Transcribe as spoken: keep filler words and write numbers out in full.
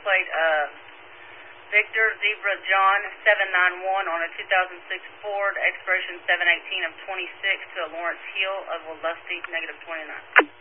plate uh, Victor Zebra John seven nine one on a two thousand six Ford, expiration seven eighteen of twenty-six to a Lawrence Hill of Wollusty, negative twenty-nine.